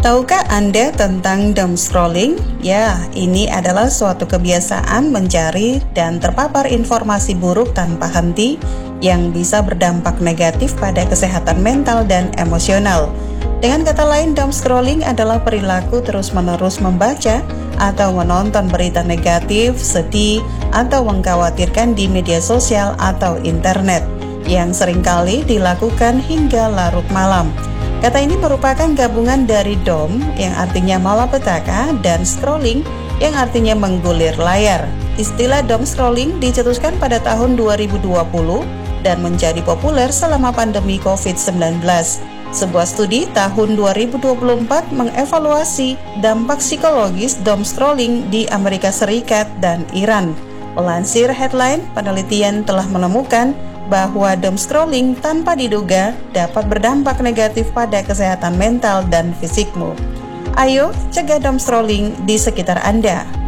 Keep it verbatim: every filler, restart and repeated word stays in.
Tahukah Anda tentang doom scrolling? Ya, ini adalah suatu kebiasaan mencari dan terpapar informasi buruk tanpa henti yang bisa berdampak negatif pada kesehatan mental dan emosional. Dengan kata lain, doom scrolling adalah perilaku terus-menerus membaca atau menonton berita negatif, sedih, atau mengkhawatirkan di media sosial atau internet yang seringkali dilakukan hingga larut malam. Kata ini merupakan gabungan dari dom yang artinya malapetaka dan scrolling yang artinya menggulir layar. Istilah dom scrolling dicetuskan pada tahun dua ribu dua puluh dan menjadi populer selama pandemi covid sembilan belas. Sebuah studi tahun dua ribu dua puluh empat mengevaluasi dampak psikologis dom scrolling di Amerika Serikat dan Iran. Melansir headline, penelitian telah menemukan bahwa doom scrolling tanpa diduga dapat berdampak negatif pada kesehatan mental dan fisikmu. Ayo, cegah doom scrolling di sekitar Anda.